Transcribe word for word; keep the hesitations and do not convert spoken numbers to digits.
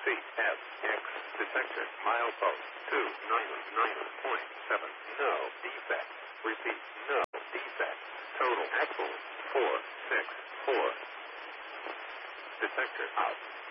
C F X detector milepost two nine nine point seven. No defect. Repeat. No defect. Total axle four six four. Detector out.